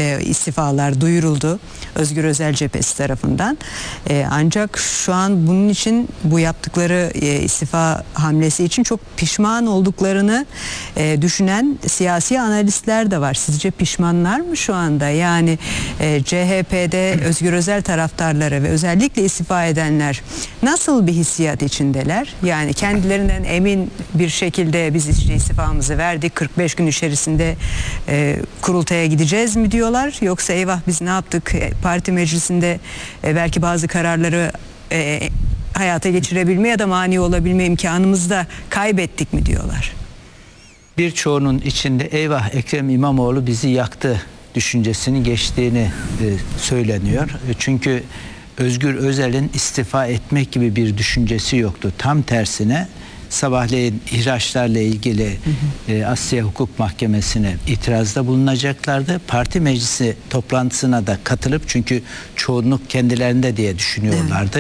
istifalar duyuruldu Özgür Özel cephesi tarafından. Ancak şu an bunun için, bu yaptıkları istifa hamlesi için çok pişman olduklarını düşünen siyasi analistler de var. Sizce pişmanlar mı şu anda? Yani CHP'de Özgür Özel taraftarları ve özellikle istifa edenler nasıl bir hissiyat içindeler? Yani kendilerinden emin bir şekilde biz işte istifamızı verdik, 45 gün içerisinde kurultaya gideceğiz mi diyorlar? Yoksa eyvah biz ne yaptık? Parti meclisinde belki bazı kararları hayata geçirebilme ya da mani olabilme imkanımızı da kaybettik mi diyorlar? Birçoğunun içinde eyvah Ekrem İmamoğlu bizi yaktı düşüncesini geçtiğini söyleniyor. Çünkü Özgür Özel'in istifa etmek gibi bir düşüncesi yoktu. Tam tersine sabahleyin ihraçlarla ilgili Asya Hukuk Mahkemesi'ne itirazda bulunacaklardı. Parti meclisi toplantısına da katılıp, çünkü çoğunluk kendilerinde diye düşünüyorlardı.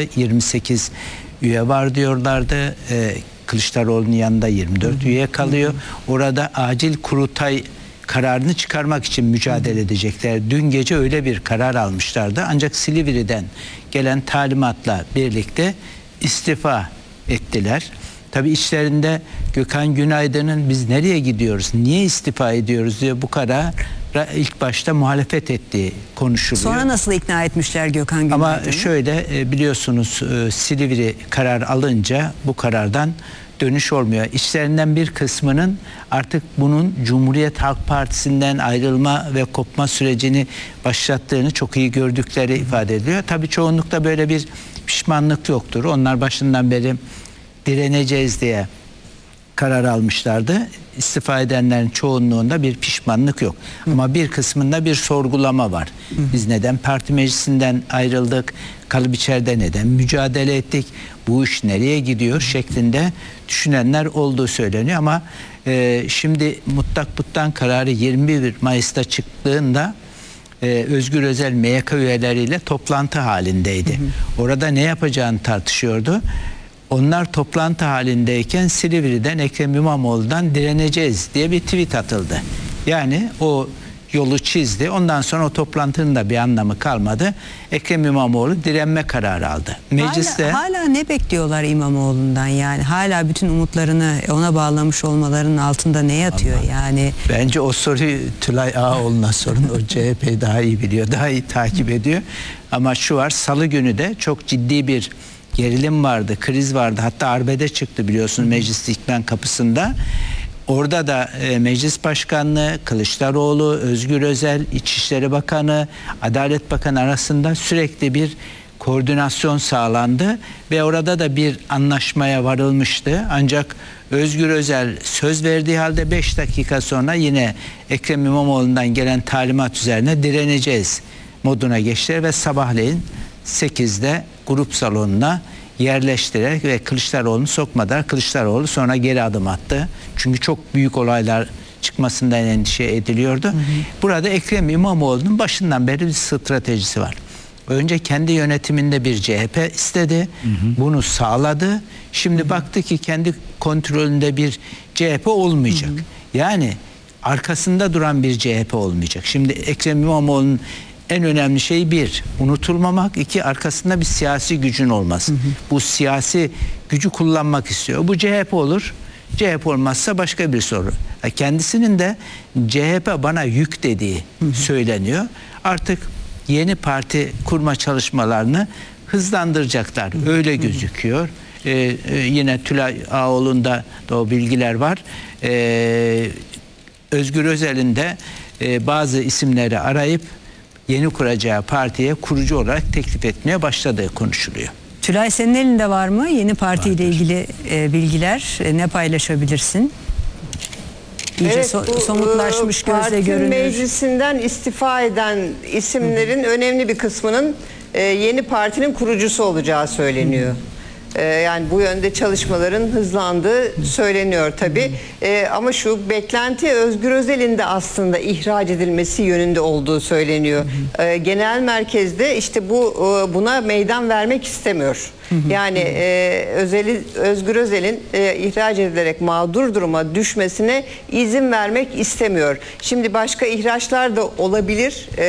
28 üye var diyorlardı. Kılıçdaroğlu'nun yanında 24 üye kalıyor. Orada acil kurultay kararını çıkarmak için mücadele edecekler. Dün gece öyle bir karar almışlardı. Ancak Silivri'den gelen talimatla birlikte istifa ettiler. Tabii içlerinde Gökhan Günaydın'ın biz nereye gidiyoruz, niye istifa ediyoruz diye bu karara ilk başta muhalefet ettiği konuşuluyor. Sonra nasıl ikna etmişler Gökhan Günaydın'ı? Ama şöyle biliyorsunuz, Silivri karar alınca bu karardan dönüş olmuyor. İçlerinden bir kısmının artık bunun Cumhuriyet Halk Partisi'nden ayrılma ve kopma sürecini başlattığını çok iyi gördükleri ifade ediliyor. Tabii çoğunlukta böyle bir pişmanlık yoktur. Onlar başından beri direneceğiz diye karar almışlardı. İstifa edenlerin çoğunluğunda bir pişmanlık yok. Ama bir kısmında bir sorgulama var. Biz neden parti meclisinden ayrıldık? Kalıp içeride neden mücadele ettik? Bu iş nereye gidiyor şeklinde düşünenler olduğu söyleniyor. Ama şimdi mutlak buttan kararı 21 Mayıs'ta çıktığında Özgür Özel MYK üyeleriyle toplantı halindeydi. Orada ne yapacağını tartışıyordu. Onlar toplantı halindeyken Silivri'den Ekrem İmamoğlu'dan direneceğiz diye bir tweet atıldı. Yani o yolu çizdi. Ondan sonra o toplantının da bir anlamı kalmadı. Ekrem İmamoğlu direnme kararı aldı. Mecliste hala ne bekliyorlar İmamoğlu'ndan yani? Hala bütün umutlarını ona bağlamış olmalarının altında ne yatıyor yani? Bence o soruyu Tülay Ağaoğlu'na sorun. O CHP'yi daha iyi biliyor, daha iyi takip ediyor. Ama şu var, Salı günü de çok ciddi bir gerilim vardı, kriz vardı. Hatta arbede çıktı biliyorsunuz meclis dikmen kapısında. Orada da Meclis Başkanlığı, Kılıçdaroğlu, Özgür Özel, İçişleri Bakanı, Adalet Bakanı arasında sürekli bir koordinasyon sağlandı ve orada da bir anlaşmaya varılmıştı. Ancak Özgür Özel söz verdiği halde 5 dakika sonra yine Ekrem İmamoğlu'ndan gelen talimat üzerine direneceğiz moduna geçtiler ve sabahleyin 8'de grup salonuna yerleştirerek ve Kılıçdaroğlu'nu sokmadılar. Kılıçdaroğlu sonra geri adım attı. Çünkü çok büyük olaylar çıkmasından endişe ediliyordu. Burada Ekrem İmamoğlu'nun başından beri bir stratejisi var. Önce kendi yönetiminde bir CHP istedi. Bunu sağladı. Şimdi baktı ki kendi kontrolünde bir CHP olmayacak. Yani arkasında duran bir CHP olmayacak. Şimdi Ekrem İmamoğlu'nun en önemli şey bir, unutulmamak. İki, arkasında bir siyasi gücün olması. Bu siyasi gücü kullanmak istiyor. Bu CHP olur. CHP olmazsa başka bir soru. Kendisinin de CHP bana yük dediği söyleniyor. Artık yeni parti kurma çalışmalarını hızlandıracaklar. Öyle gözüküyor. Yine Tülay Ağaoğlu'nda da o bilgiler var. Özgür Özel'in de bazı isimleri arayıp yeni kuracağı partiye kurucu olarak teklif etmeye başladığı konuşuluyor. Tülay, senin elinde var mı yeni partiyle ilgili bilgiler? Ne paylaşabilirsin? İyice somutlaşmış, gözle görünür. Parti meclisinden istifa eden isimlerin önemli bir kısmının yeni partinin kurucusu olacağı söyleniyor. Yani bu yönde çalışmaların hızlandığı söyleniyor tabii. Ama şu beklenti Özgür Özel'in de aslında ihraç edilmesi yönünde olduğu söyleniyor. Genel merkezde işte buna meydan vermek istemiyor. Yani Özgür Özel'in ihraç edilerek mağdur duruma düşmesine izin vermek istemiyor. Şimdi başka ihraçlar da olabilir.